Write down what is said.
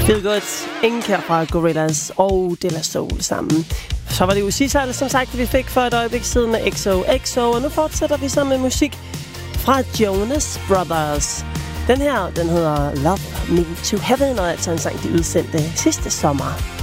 Feel Good, Inca fra Gorillaz og De La Soul sammen. Så var det jo Sissal, som sagt, vi fik for et øjeblik siden med XOXO, og nu fortsætter vi så med musik fra Jonas Brothers. Den her, den hedder Love Me To Heaven, og altså en sang, de udsendte sidste sommer.